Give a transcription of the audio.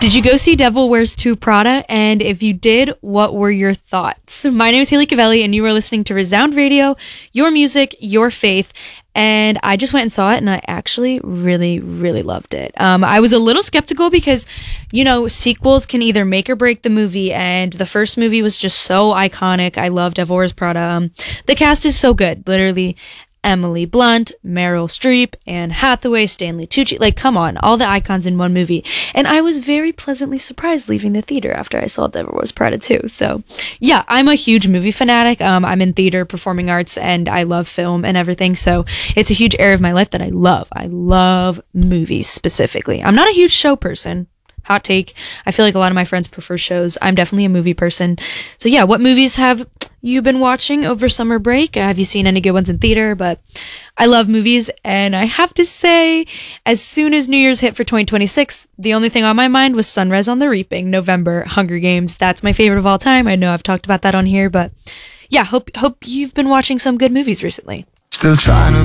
Did you go see Devil Wears Prada? And if you did, what were your thoughts? My name is Haley Cavelli, and you are listening to Resound Radio, your music, your faith. And I just went and saw it, and I actually really, really loved it. I was a little skeptical because, you know, sequels can either make or break the movie, and the first movie was just so iconic. I love Devil Wears Prada. The cast is so good, literally. Emily Blunt, Meryl Streep, Anne Hathaway, Stanley Tucci. Like, come on, all the icons in one movie. And I was very pleasantly surprised leaving the theater after I saw Devil Wears Prada too. So, yeah, I'm a huge movie fanatic. I'm in theater, performing arts, and I love film and everything. So it's a huge area of my life that I love. I love movies specifically. I'm not a huge show person. Hot take. I feel like a lot of my friends prefer shows. I'm definitely a movie person. So yeah, what movies have you been watching over summer break? Have you seen any good ones in theater? But I love movies, and I have to say, as soon as New Year's hit for 2026, the only thing on my mind was Sunrise on the Reaping, November, Hunger Games. That's my favorite of all time. I know I've talked about that on here, but yeah, hope you've been watching some good movies recently. Still trying to